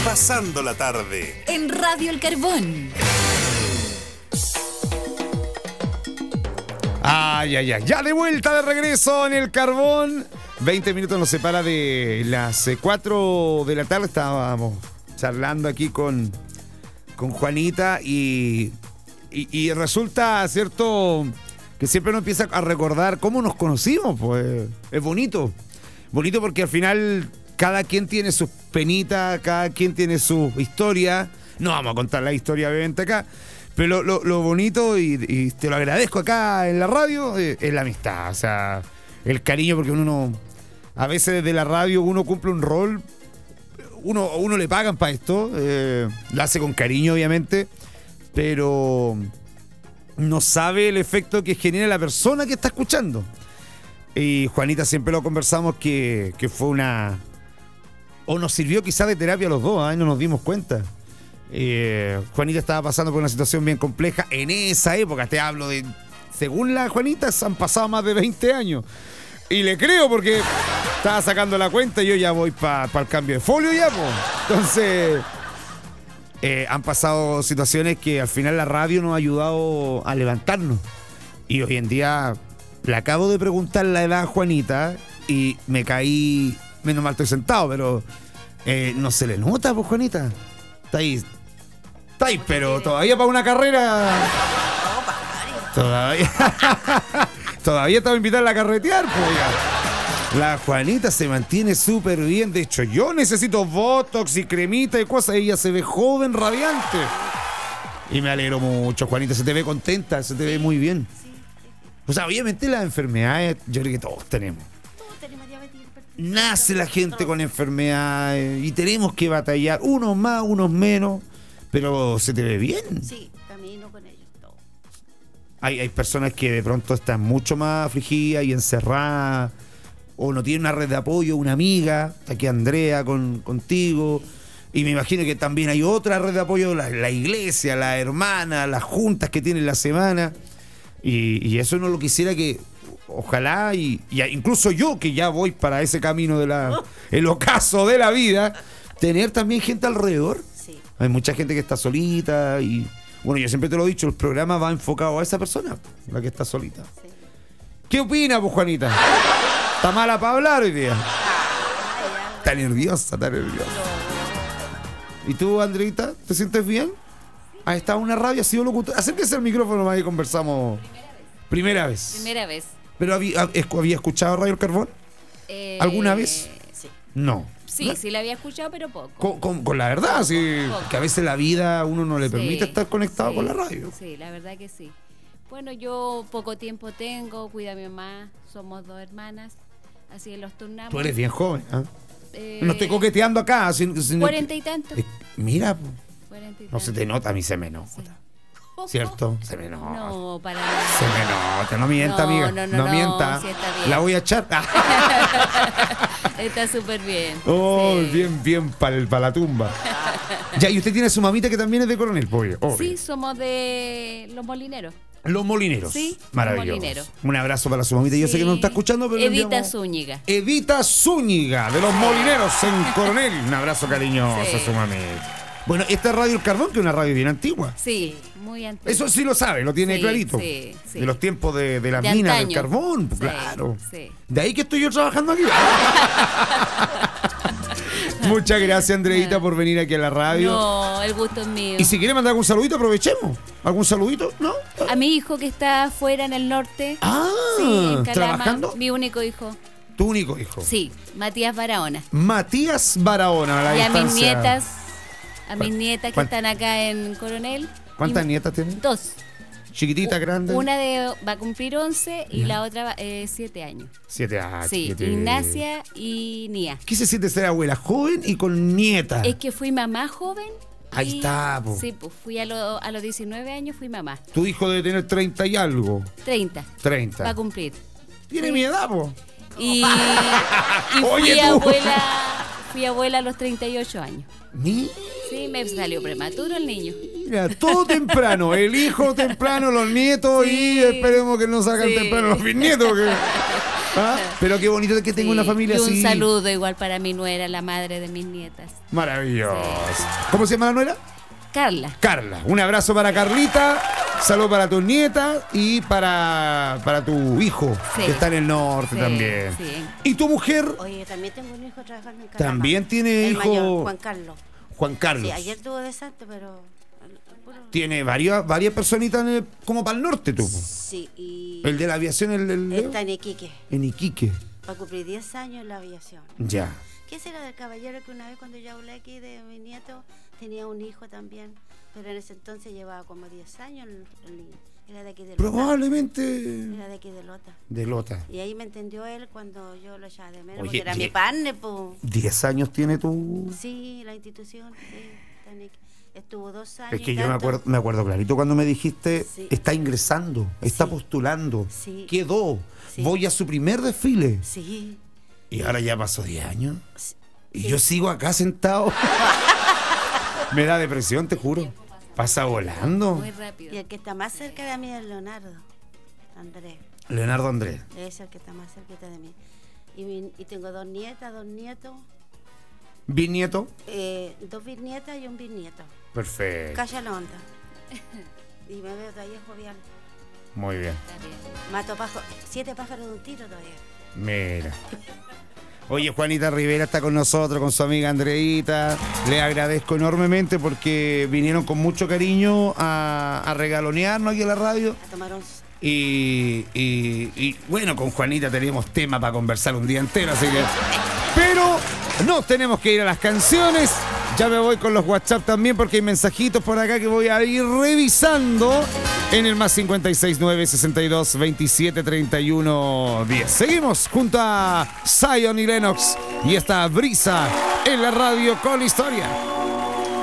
pasando la tarde. En Radio El Carbón. Ay, ay, ay. Ya de vuelta, de regreso en El Carbón. 20 minutos nos separa de las 4 de la tarde. Estábamos charlando aquí con Juanita y resulta, ¿cierto?, que siempre uno empieza a recordar cómo nos conocimos. Pues es bonito. Bonito porque al final cada quien tiene sus penitas, cada quien tiene su historia. No vamos a contar la historia obviamente acá, pero lo bonito, y te lo agradezco acá en la radio, es la amistad. O sea, el cariño, porque uno a veces desde la radio uno cumple un rol, uno le pagan para esto, lo hace con cariño obviamente, pero no sabe el efecto que genera la persona que está escuchando. Y Juanita siempre lo conversamos que fue o nos sirvió quizás de terapia a los dos, no nos dimos cuenta. Juanita estaba pasando por una situación bien compleja en esa época. Te hablo de, según la Juanita, han pasado más de 20 años. Y le creo porque estaba sacando la cuenta y yo ya voy para el cambio de folio ya, pues. Entonces, han pasado situaciones que al final la radio nos ha ayudado a levantarnos. Y hoy en día le acabo de preguntar la edad a Juanita y me caí, menos mal estoy sentado, pero no se le nota, pues, Juanita. Está ahí, pero todavía para una carrera. Todavía estaba invitada a la carretear, pues ya. La Juanita se mantiene súper bien. De hecho, yo necesito botox y cremita y cosas. Ella se ve joven, radiante. Y me alegro mucho, Juanita. Se te ve contenta, se te ve muy bien. O sea, obviamente las enfermedades, yo creo que todos tenemos. Nace la gente con enfermedades y tenemos que batallar, unos más, unos menos, pero se te ve bien. Sí, camino con ellos todos. Hay personas que de pronto están mucho más afligidas y encerradas, o no tienen una red de apoyo, una amiga, está aquí Andrea contigo, y me imagino que también hay otra red de apoyo, la iglesia, la hermana, las juntas que tienen la semana, y eso no lo quisiera que... Ojalá, y incluso yo que ya voy para ese camino el ocaso de la vida, tener también gente alrededor. Sí. Hay mucha gente que está solita y, bueno, yo siempre te lo he dicho, el programa va enfocado a esa persona, la que está solita. Sí. ¿Qué opina, pues, Juanita? ¿Está mala para hablar hoy día? Está nerviosa. ¿Y tú, Andreita, te sientes bien? ¿Has estado en una radio? ¿Has sido locutor? Acérquese al micrófono más y conversamos. Primera vez. Primera vez. ¿Pero había escuchado Radio El Carbón? ¿Alguna vez? Sí. No. Sí, sí la había escuchado, pero poco. Con la verdad, sí. Poco. Que a veces la vida a uno no le permite estar conectado con la radio. Sí, la verdad que sí. Bueno, yo poco tiempo tengo, cuida a mi mamá, somos 2 hermanas, así que los turnamos. Tú eres bien joven, ¿ah? No estoy coqueteando acá. 40 y tantos. Mira, 40 y no tantos. se te nota, a mí se me nota. Sí. ¿Cierto? Se me nota. No, para nada. Se me nota, no mienta, No, amiga. no, mienta. sí está bien. La voy a echar. Está súper bien. Oh, Sí. bien para la tumba. Ya, y usted tiene a su mamita que también es de Coronel, obvio. Sí, somos de Los Molineros. Los Molineros. Sí, maravilloso. Los Molineros. Un abrazo para su mamita. Yo sé que no está escuchando, pero Edita Zúñiga. Edita Zúñiga, de Los Molineros en Coronel. Un abrazo cariñoso Sí. a su mamita. Bueno, esta es Radio El Carbón, que es una radio bien antigua. Sí, muy antigua. Eso sí lo sabe, lo tiene Sí, clarito. sí, sí. De los tiempos de las De minas del antaño. carbón, pues, Sí, claro. sí. De ahí que estoy yo trabajando aquí. Muchas gracias, Andreita, por venir aquí a la radio. No, el gusto es mío. Y si quiere mandar algún saludito, aprovechemos. ¿Algún saludito? ¿No? A mi hijo que está afuera en el norte. Ah, Sí, en Calama, ¿trabajando? mi único hijo. Tu único hijo. Sí, Matías Barahona. Matías Barahona, a la Y a mis distancia. nietas que ¿Cuán- están acá en Coronel. ¿Cuántas Y- nietas tiene? 2. Chiquitita, grande. Una va a cumplir 11 y la otra 7 años. 7 años. Sí, Ignacia y Nia. ¿Qué se siente ser abuela joven y con nieta? Es que fui mamá joven. Ahí y- está, po. Sí, pues fui a los 19 años, fui mamá. Tu hijo debe tener 30 y algo. 30. 30. Va a cumplir. Tiene Sí. mi edad, po. Y Oye, fui abuela a los 38 años. Mira, Sí, me salió prematuro el niño. todo temprano. El hijo temprano, los nietos Sí. y esperemos que no salgan Sí. temprano los bisnietos. Que ¿Ah? Pero qué bonito que tenga una familia y así. un saludo igual para mi nuera, la madre de mis nietas. Maravilloso. ¿Cómo se llama la nuera? Carla. Carla. Un abrazo para Carlita. Saludo para tus nietas y para tu hijo, Sí. que está en el norte Sí, también. sí. ¿Y tu mujer? Oye, también tengo un hijo trabajando en Calama. También tiene el hijo. mayor, Juan Carlos. Juan Carlos. Sí, ayer tuvo de santo, pero... Tiene varias personitas como para el norte, tú. Sí, y... El de la aviación, el Leo. Está en Iquique. En Iquique. Va a cumplir 10 años en la aviación. Ya. ¿Qué será del caballero que una vez cuando yo hablé aquí de mi nieto tenía un hijo también? Pero en ese entonces llevaba como 10 años el niño. Era de aquí de Lota. Probablemente Era de aquí de Lota. de Lota. Y ahí me entendió él cuando yo lo echaba de menos, Oye, porque era 10 mi partner, pues. 10 años tiene tu... Sí, la institución. Sí, está en Iquique. Estuvo 2 años. Es que y yo tanto. me acuerdo clarito cuando me dijiste, Sí. está ingresando, está Sí. postulando, Sí. quedó, Sí. voy a su primer desfile. Sí. Y ahora ya pasó 10 años. Sí. Y yo sigo acá sentado. Me da depresión, te juro. Pasa volando. Muy rápido. Y el que está más cerca de mí es Leonardo Andrés. Leonardo Andrés. Es el que está más cerquita de mí. Y tengo 2 nietas, 2 nietos, Bisnieto. 2 bisnietas y un bisnieto. Perfecto. Calla la onda. Y me veo todavía jovial. Muy bien. Está bien. Mato 7 pájaros de un tiro todavía. Mira. Oye, Juanita Rivera está con nosotros, con su amiga Andreita. Le agradezco enormemente porque vinieron con mucho cariño a regalonearnos aquí en la radio. A tomar 11. Y bueno, con Juanita tenemos tema para conversar un día entero, así que... Pero nos tenemos que ir a las canciones. Ya me voy con los WhatsApp también porque hay mensajitos por acá que voy a ir revisando en el más 569 62 27 31 10. Seguimos junto a Zion y Lennox y esta brisa en la radio con la historia.